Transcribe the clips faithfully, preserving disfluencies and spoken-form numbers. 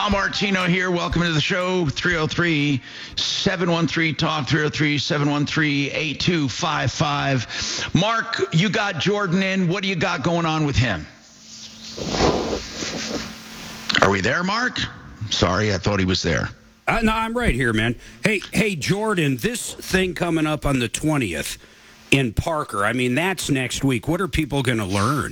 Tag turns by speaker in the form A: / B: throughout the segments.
A: Tom Martino here. Welcome to the show. three oh three, seven one three, talk, three oh three, seven one three, eight two five five. Mark, you got Jordan in. What do you got going on with him? Are we there, Mark? Sorry, I thought he was there.
B: Uh, no, I'm right here, man. Hey, hey, Jordan, this thing coming up on the twentieth in Parker, I mean, that's next week. What are people going to learn?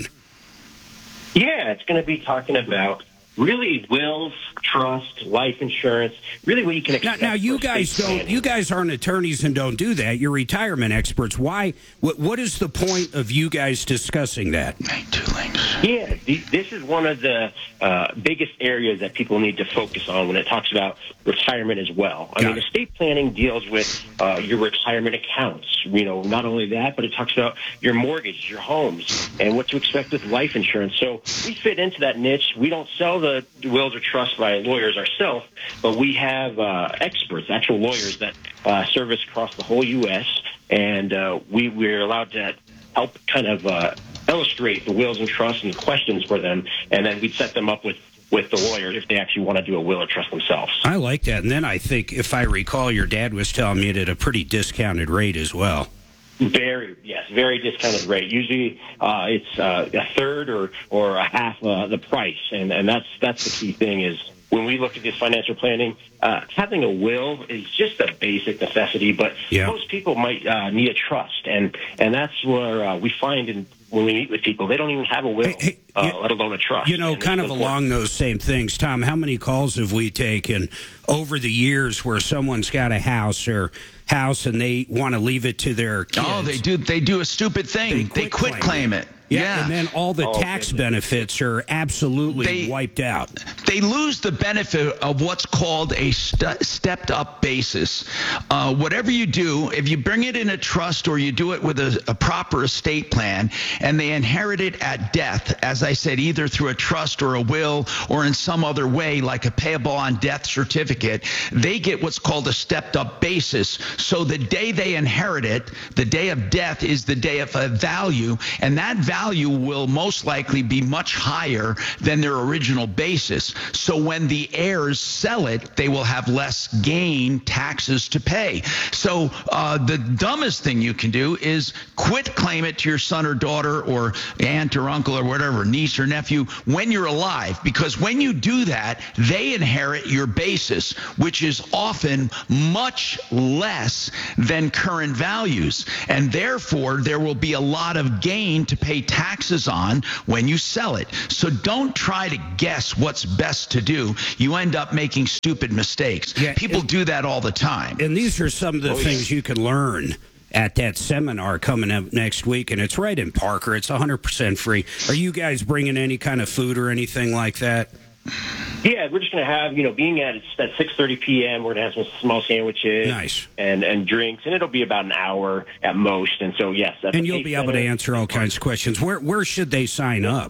C: Yeah, it's going to be talking about really wills, trust, life insurance, really what you can expect.
B: Now, now you guys don't. Planning. You guys aren't attorneys and don't do that. You're retirement experts. Why? What, what is the point of you guys discussing that?
A: Make two links.
C: Yeah, this is one of the uh, biggest areas that people need to focus on when it talks about retirement as well. I
B: Got
C: mean,
B: it.
C: estate planning deals with uh, your retirement accounts. You know, not only that, but it talks about your mortgage, your homes, and what to expect with life insurance. So we fit into that niche. We don't sell the wills or trusts by lawyers ourselves, but we have uh, experts, actual lawyers that uh, service across the whole U S, and uh, we, we're allowed to help kind of uh, illustrate the wills and trusts and questions for them, and then we'd set them up with, with the lawyer if they actually want to do a will or trust themselves.
B: I like that. And then I think, if I recall, your dad was telling me it at a pretty discounted rate as well.
C: Very, yes, very discounted rate. Usually uh, it's uh, a third or, or a half uh, the price, and, and that's that's the key thing is when we look at this financial planning, uh, having a will is just a basic necessity, but
B: yeah.
C: most people might uh, need a trust, and, and that's where uh, we find in, when we meet with people, they don't even have a will,
B: hey, hey,
C: uh,
B: you,
C: let alone a trust.
B: You know,
C: and
B: kind of along those same things, Tom, how many calls have we taken over the years where someone's got a house or house and they want to leave it to their kids?
A: Oh, they do. They do a stupid thing. They,
B: They
A: they
B: quit
A: quit
B: claim
A: claim
B: it.
A: it.
B: Yeah,
A: Yeah.
B: and then all the
C: Oh,
B: tax
C: okay.
B: benefits are absolutely
A: They-
B: wiped out.
A: They lose the benefit of what's called a st- stepped-up basis. Uh, whatever you do, if you bring it in a trust or you do it with a, a proper estate plan, and they inherit it at death, as I said, either through a trust or a will or in some other way, like a payable on death certificate, they get what's called a stepped-up basis. So the day they inherit it, the day of death is the day of a value, and that value will most likely be much higher than their original basis. So when the heirs sell it, they will have less gain taxes to pay. So uh, the dumbest thing you can do is quit claim it to your son or daughter or aunt or uncle or whatever, niece or nephew, when you're alive. Because when you do that, they inherit your basis, which is often much less than current values. And therefore, there will be a lot of gain to pay taxes on when you sell it. So don't try to guess what's best to do. You end up making stupid mistakes.
B: Yeah,
A: People
B: and,
A: do that all the time.
B: And these are some of the
C: Oh,
B: things
C: yeah.
B: you can learn at that seminar coming up next week, and it's right in Parker. It's one hundred percent free. Are you guys bringing any kind of food or anything like that?
C: Yeah, we're just going to have, you know, being at it's at six thirty p.m., we're going to have some small sandwiches
B: Nice.
C: and, and drinks, and it'll be about an hour at most. And so, yes. That's
B: And
C: the
B: you'll
C: Case
B: be able to
C: Center.
B: answer all kinds of questions. Where where should they sign up?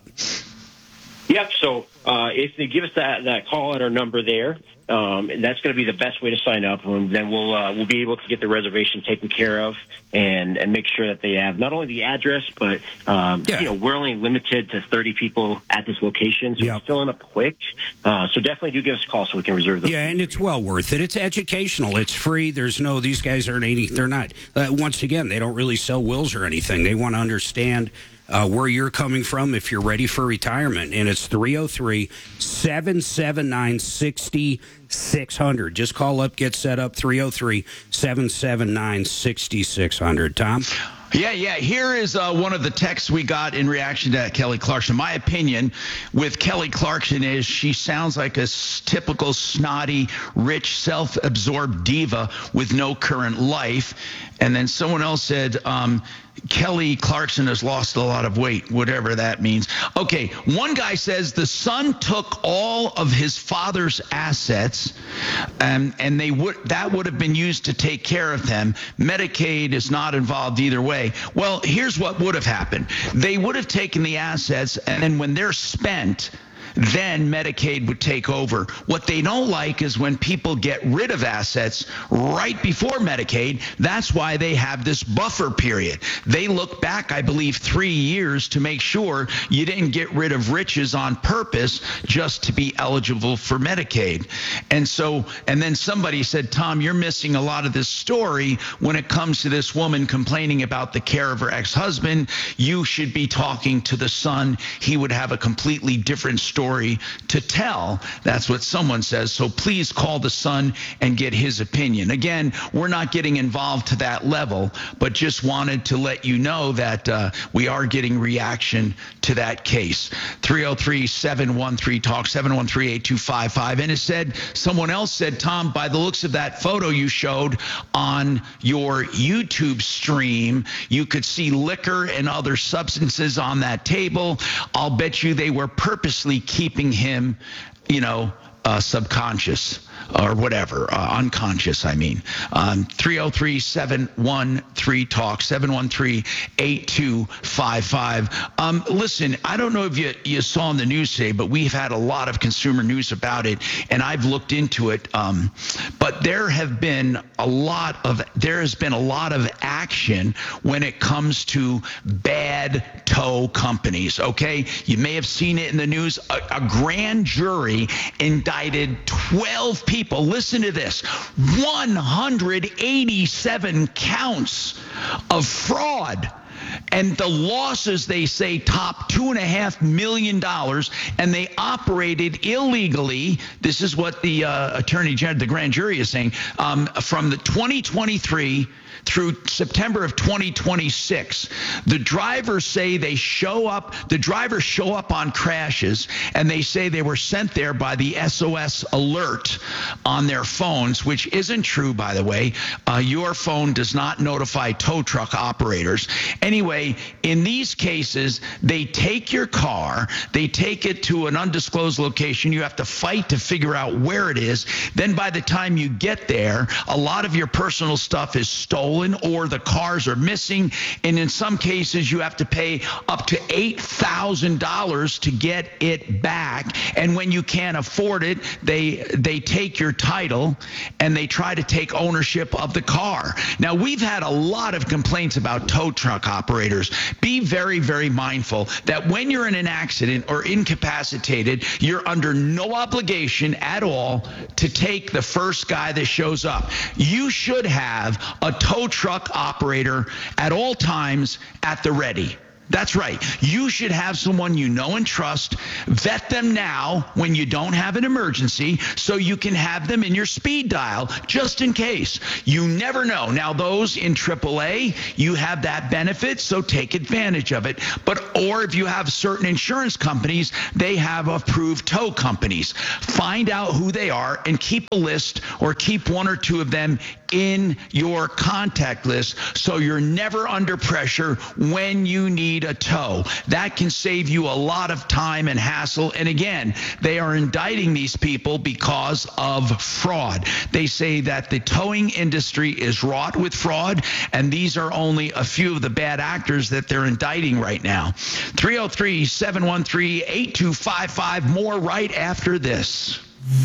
C: Yep. So uh, if they give us that, that call at our number there, um, that's going to be the best way to sign up. And then we'll uh, we'll be able to get the reservation taken care of and, and make sure that they have not only the address, but um,
B: Yeah.
C: you know, we're only limited to thirty people at this location, so
B: Yep.
C: it's filling up quick. Uh, so definitely do give us a call so we can reserve the.
B: Yeah, and it's well worth it. It's educational. It's free. There's no, these guys aren't any, they're not, uh, once again, they don't really sell wills or anything. They want to understand uh, where you're coming from if you're ready for retirement. And it's three oh three, seven seven nine, six six hundred. Just call up, get set up, three oh three, seven seven nine, six six hundred. Tom?
A: Yeah, yeah. Here is uh, one of the texts we got in reaction to Kelly Clarkson. My opinion with Kelly Clarkson is she sounds like a s- typical snotty, rich, self-absorbed diva with no current life. And then someone else said, um, Kelly Clarkson has lost a lot of weight, whatever that means. Okay, one guy says the son took all of his father's assets, um, and they would that would have been used to take care of them. Medicaid is not involved either way. Well, here's what would have happened. They would have taken the assets, and then when they're spent, then Medicaid would take over. What they don't like is when people get rid of assets right before Medicaid. That's why they have this buffer period. They look back, I believe, three years to make sure you didn't get rid of riches on purpose just to be eligible for Medicaid. And so, and then somebody said, Tom, you're missing a lot of this story when it comes to this woman complaining about the care of her ex-husband. You should be talking to the son. He would have a completely different story to tell. That's what someone says. So please call the son and get his opinion. Again, we're not getting involved to that level, but just wanted to let you know that uh, we are getting reaction to that case. three oh three, seven one three, talk, seven one three, eight two five five. And it said, someone else said, Tom, by the looks of that photo you showed on your YouTube stream, you could see liquor and other substances on that table. I'll bet you they were purposely keeping him, you know, uh, subconscious or whatever, uh, unconscious, I mean. Um, three oh three, seven one three, talk, seven one three, eight two five five. Um, listen, I don't know if you, you saw in the news today, but we've had a lot of consumer news about it, and I've looked into it. Um, but there have been a lot of, there has been a lot of action when it comes to bad tow companies, okay? You may have seen it in the news. A, a grand jury indicted twelve people. People, listen to this, one hundred eighty-seven counts of fraud. And the losses, they say, top two and a half million dollars, and they operated illegally. This is what the uh, attorney general, the grand jury is saying, um, from the twenty twenty-three through September of twenty twenty-six. The drivers say they show up, the drivers show up on crashes, and they say they were sent there by the S O S alert on their phones, which isn't true, by the way. Uh, your phone does not notify tow truck operators. Anyway, in these cases, they take your car, they take it to an undisclosed location. You have to fight to figure out where it is. Then by the time you get there, a lot of your personal stuff is stolen, or the cars are missing, and in some cases you have to pay up to eight thousand dollars to get it back. And when you can't afford it, they they take your title and they try to take ownership of the car. Now, we've had a lot of complaints about tow truck operators. Be very, very mindful that when you're in an accident or incapacitated, you're under no obligation at all to take the first guy that shows up. You should have a tow truck operator at all times at the ready. That's right. You should have someone you know and trust. Vet them now when you don't have an emergency so you can have them in your speed dial just in case. You never know. Now, those in triple A, you have that benefit, so take advantage of it. But or if you have certain insurance companies, they have approved tow companies. Find out who they are and keep a list or keep one or two of them in your contact list so you're never under pressure when you need a tow. That can save you a lot of time and hassle. And again, they are indicting these people because of fraud. They say that the towing industry is wrought with fraud, and these are only a few of the bad actors that they're indicting right now. three oh three, seven one three, eight two five five. More right after this.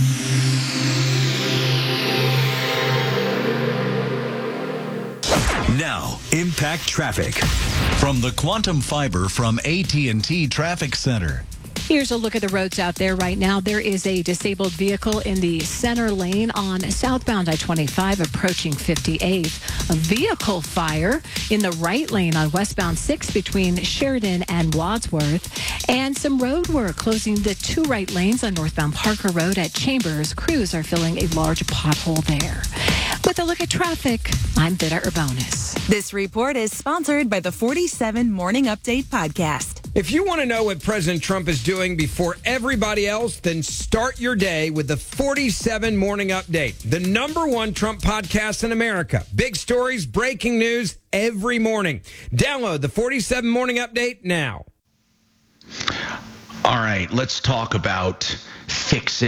D: Now, Impact Traffic from the Quantum Fiber from A T and T Traffic Center.
E: Here's a look at the roads out there right now. There is a disabled vehicle in the center lane on southbound I twenty-five approaching fifty-eighth. A vehicle fire in the right lane on westbound six between Sheridan and Wadsworth. And some road work closing the two right lanes on northbound Parker Road at Chambers. Crews are filling a large pothole there. With a look at traffic, I'm Vida Urbanis.
F: This report is sponsored by the forty-seven Morning Update podcast.
G: If you want to know what President Trump is doing before everybody else, then start your day with the forty-seven Morning Update, the number one Trump podcast in America. Big stories, breaking news every morning. Download the forty-seven Morning Update now.
A: All right, let's talk about Fix-It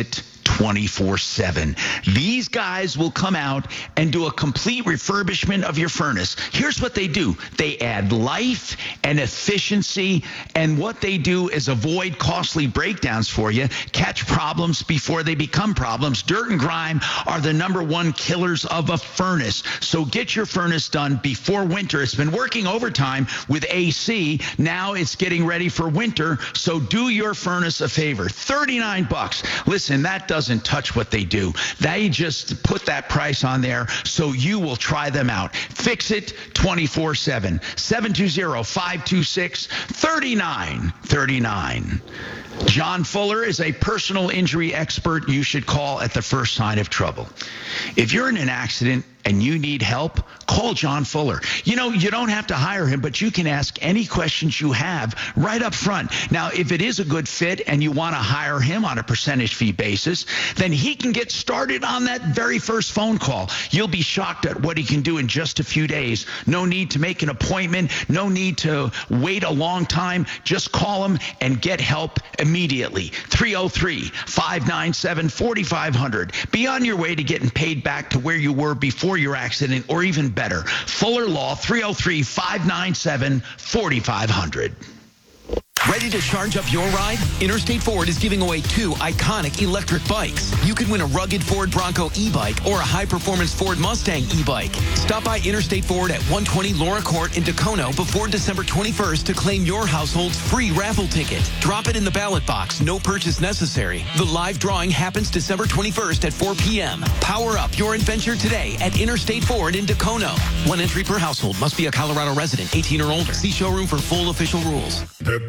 A: twenty-four seven. These guys will come out and do a complete refurbishment of your furnace. Here's what they do. They add life and efficiency, and what they do is avoid costly breakdowns for you, catch problems before they become problems. Dirt and grime are the number one killers of a furnace. So get your furnace done before winter. It's been working overtime with A C. Now it's getting ready for winter. So do your furnace a favor. thirty-nine bucks. Listen, that doesn't touch what they do. They just put that price on there so you will try them out. Fix it twenty-four seven. seven two zero, five two six, three nine three nine. John Fuller is a personal injury expert you should call at the first sign of trouble. If you're in an accident and you need help, call John Fuller. You know, you don't have to hire him, but you can ask any questions you have right up front. Now, if it is a good fit and you want to hire him on a percentage fee basis, then he can get started on that very first phone call. You'll be shocked at what he can do in just a few days. No need to make an appointment. No need to wait a long time. Just call him and get help immediately. three oh three, five nine seven, four five zero zero. Be on your way to getting paid back to where you were before your accident, or even better. Fuller Law, three oh three, five nine seven, four five zero zero.
H: Ready to charge up your ride? Interstate Ford is giving away two iconic electric bikes. You can win a rugged Ford Bronco e-bike or a high-performance Ford Mustang e-bike. Stop by Interstate Ford at one twenty Laura Court in Dacono before December twenty-first to claim your household's free raffle ticket. Drop it in the ballot box. No purchase necessary. The live drawing happens December twenty-first at four p.m. Power up your adventure today at Interstate Ford in Dacono. One entry per household. Must be a Colorado resident, eighteen or older. See showroom for full official rules.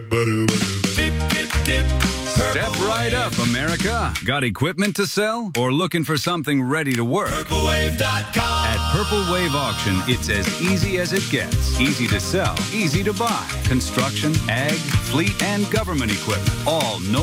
I: Step right up, America. Got equipment to sell or looking for something ready to work? Purple Wave dot com. At Purple Wave Auction, it's as easy as it gets. Easy to sell, easy to buy. Construction, ag, fleet, and government equipment. All no